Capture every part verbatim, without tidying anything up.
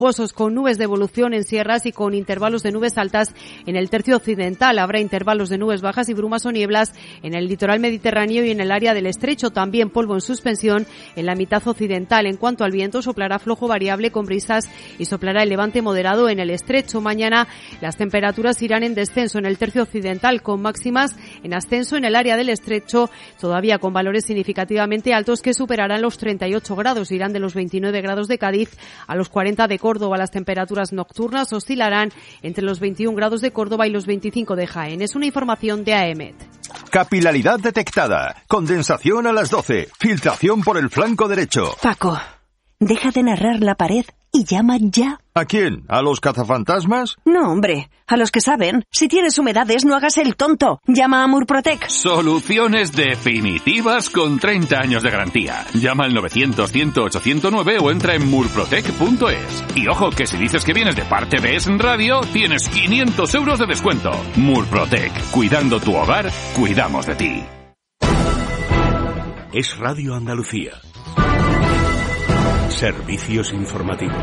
nubosos con nubes de evolución en sierras y con intervalos de nubes altas en el tercio occidental. Habrá intervalos de nubes bajas y brumas o nieblas en el litoral mediterráneo y en el área del estrecho. También polvo en suspensión en la mitad occidental. En cuanto al viento, soplará flojo variable con brisas y soplará el levante moderado en el estrecho. Mañana las temperaturas irán en descenso en el tercio occidental, con máximas en ascenso en el área del estrecho, todavía con valores significativamente altos que superarán los treinta y ocho grados. Irán de los veintinueve grados de Cádiz a los cuarenta de Córdoba. Las temperaturas nocturnas oscilarán entre los veintiún grados de Córdoba y los veinticinco de Jaén. Es una información de AEMET. Capilaridad detectada. Condensación a las doce. Filtración por el flanco derecho. Paco, deja de narrar la pared y llama ya. ¿A quién? ¿A los cazafantasmas? No, hombre, a los que saben. Si tienes humedades, no hagas el tonto. Llama a Murprotec. Soluciones definitivas con treinta años de garantía. Llama al novecientos, cien, ocho cero nueve o entra en murprotec punto es. Y ojo, que si dices que vienes de parte de Es Radio, tienes quinientos euros de descuento. Murprotec. Cuidando tu hogar, cuidamos de ti. Es Radio Andalucía. Servicios informativos.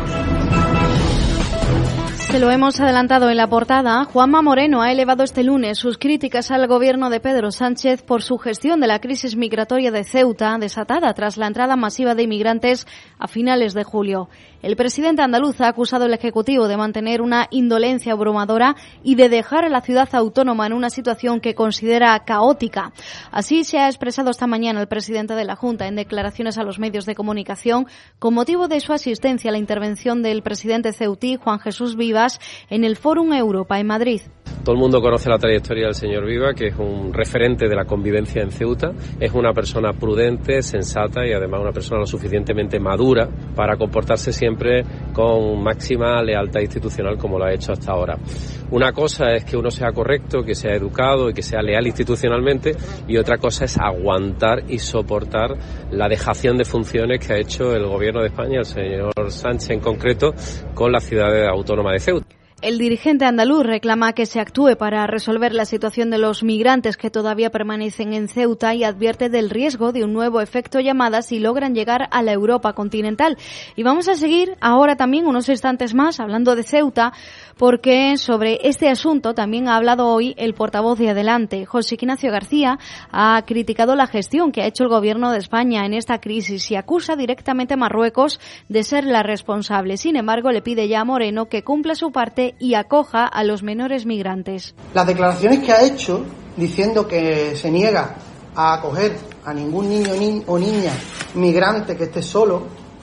Se lo hemos adelantado en la portada. Juanma Moreno ha elevado este lunes sus críticas al gobierno de Pedro Sánchez por su gestión de la crisis migratoria de Ceuta, desatada tras la entrada masiva de inmigrantes a finales de julio. El presidente andaluz ha acusado al Ejecutivo de mantener una indolencia abrumadora y de dejar a la ciudad autónoma en una situación que considera caótica. Así se ha expresado esta mañana el presidente de la Junta en declaraciones a los medios de comunicación con motivo de su asistencia a la intervención del presidente ceutí, Juan Jesús Vivas, en el Fórum Europa en Madrid. Todo el mundo conoce la trayectoria del señor Viva, que es un referente de la convivencia en Ceuta. Es una persona prudente, sensata y además una persona lo suficientemente madura para comportarse siempre con máxima lealtad institucional como lo ha hecho hasta ahora. Una cosa es que uno sea correcto, que sea educado y que sea leal institucionalmente, y otra cosa es aguantar y soportar la dejación de funciones que ha hecho el gobierno de España, el señor Sánchez en concreto, con la ciudad autónoma de Ceuta. El dirigente andaluz reclama que se actúe para resolver la situación de los migrantes que todavía permanecen en Ceuta y advierte del riesgo de un nuevo efecto llamada si logran llegar a la Europa continental. Y vamos a seguir ahora también unos instantes más hablando de Ceuta, porque sobre este asunto también ha hablado hoy el portavoz de Adelante. José Ignacio García ha criticado la gestión que ha hecho el gobierno de España en esta crisis y acusa directamente a Marruecos de ser la responsable. Sin embargo, le pide ya a Moreno que cumpla su parte y acoja a los menores migrantes. Las declaraciones que ha hecho diciendo que se niega a acoger a ningún niño ni, o niña migrante que esté solo,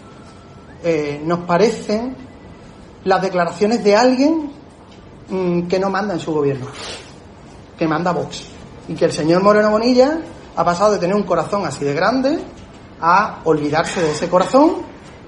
eh, nos parecen las declaraciones de alguien mmm, que no manda en su gobierno, que manda Vox. Y que el señor Moreno Bonilla ha pasado de tener un corazón así de grande a olvidarse de ese corazón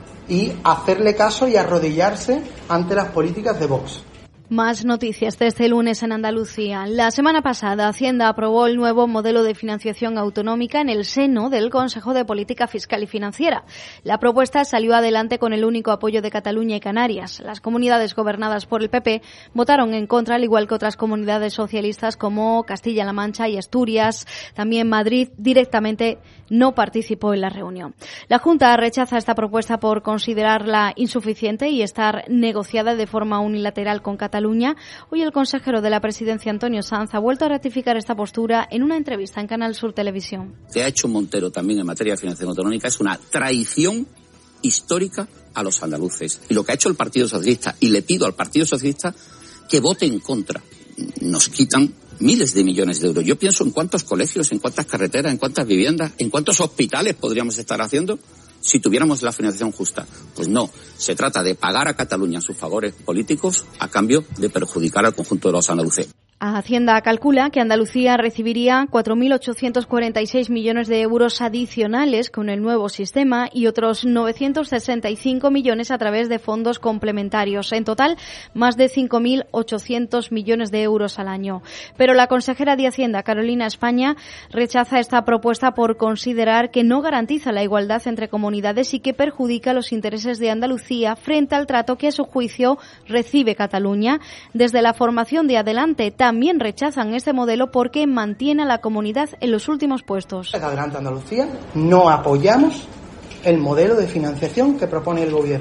y hacerle caso y arrodillarse ante las políticas de Vox. Más noticias de este lunes en Andalucía. La semana pasada, Hacienda aprobó el nuevo modelo de financiación autonómica en el seno del Consejo de Política Fiscal y Financiera. La propuesta salió adelante con el único apoyo de Cataluña y Canarias. Las comunidades gobernadas por el P P votaron en contra, al igual que otras comunidades socialistas como Castilla-La Mancha y Asturias. También Madrid directamente no participó en la reunión. La Junta rechaza esta propuesta por considerarla insuficiente y estar negociada de forma unilateral con Cataluña. Hoy el consejero de la Presidencia, Antonio Sanz, ha vuelto a ratificar esta postura en una entrevista en Canal Sur Televisión. Lo que ha hecho Montero también en materia de financiación autonómica es una traición histórica a los andaluces. Y lo que ha hecho el Partido Socialista, y le pido al Partido Socialista que vote en contra. Nos quitan miles de millones de euros. Yo pienso en cuántos colegios, en cuántas carreteras, en cuántas viviendas, en cuántos hospitales podríamos estar haciendo si tuviéramos la financiación justa. Pues no, se trata de pagar a Cataluña sus favores políticos a cambio de perjudicar al conjunto de los andaluces. Hacienda calcula que Andalucía recibiría cuatro mil ochocientos cuarenta y seis millones de euros adicionales con el nuevo sistema y otros novecientos sesenta y cinco millones a través de fondos complementarios. En total, más de cinco mil ochocientos millones de euros al año. Pero la consejera de Hacienda, Carolina España, rechaza esta propuesta por considerar que no garantiza la igualdad entre comunidades y que perjudica los intereses de Andalucía frente al trato que a su juicio recibe Cataluña. Desde la formación de Adelante también rechazan este modelo porque mantiene a la comunidad en los últimos puestos. Desde Adelante Andalucía no apoyamos el modelo de financiación que propone el gobierno,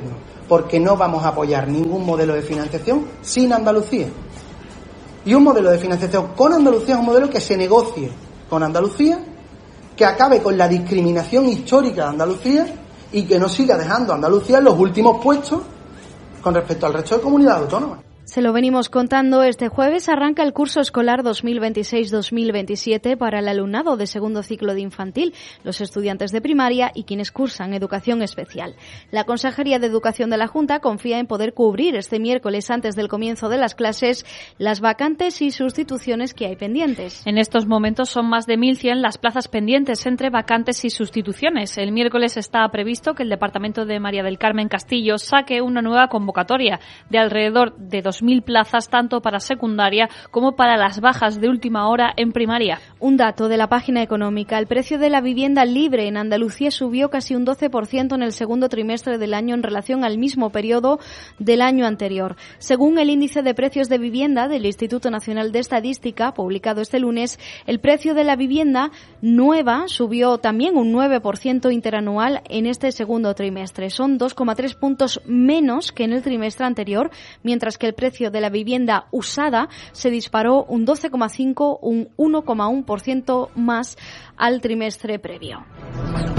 porque no vamos a apoyar ningún modelo de financiación sin Andalucía. Y un modelo de financiación con Andalucía es un modelo que se negocie con Andalucía, que acabe con la discriminación histórica de Andalucía y que no siga dejando a Andalucía en los últimos puestos con respecto al resto de comunidades autónomas. Se lo venimos contando, este jueves arranca el curso escolar dos mil veintiséis dos mil veintisiete para el alumnado de segundo ciclo de infantil, los estudiantes de primaria y quienes cursan educación especial. La Consejería de Educación de la Junta confía en poder cubrir este miércoles, antes del comienzo de las clases, las vacantes y sustituciones que hay pendientes. En estos momentos son más de mil cien las plazas pendientes entre vacantes y sustituciones. El miércoles está previsto que el Departamento de María del Carmen Castillo saque una nueva convocatoria de alrededor de dos mil plazas, tanto para secundaria como para las bajas de última hora en primaria. Un dato de la página económica: el precio de la vivienda libre en Andalucía subió casi un doce por ciento en el segundo trimestre del año en relación al mismo periodo del año anterior. Según el índice de precios de vivienda del Instituto Nacional de Estadística, publicado este lunes, el precio de la vivienda nueva subió también un nueve por ciento interanual en este segundo trimestre. Son dos coma tres puntos menos que en el trimestre anterior, mientras que el precio de la vivienda usada se disparó un doce coma cinco, un uno coma uno por ciento más al trimestre previo.